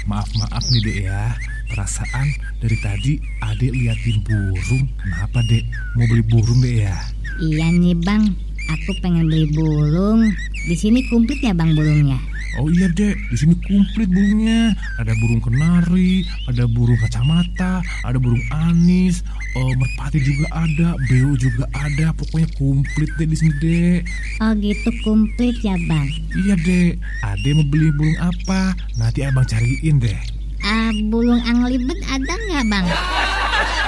Maaf nih dek ya. Perasaan dari tadi adek liatin burung. Kenapa dek? Mau beli burung dek ya? Iya nih bang, aku pengen beli burung. Di sini komplit ya bang burungnya? Oh iya dek, di sini komplit burungnya. Ada burung kenari, ada burung kacamata, ada burung anis, merpati juga ada, beo juga ada. Pokoknya komplit deh di sini dek. Oh gitu, komplit ya bang? Iya dek. Adek mau beli burung apa? Nanti abang cariin deh. Burung anglibet ada nggak bang?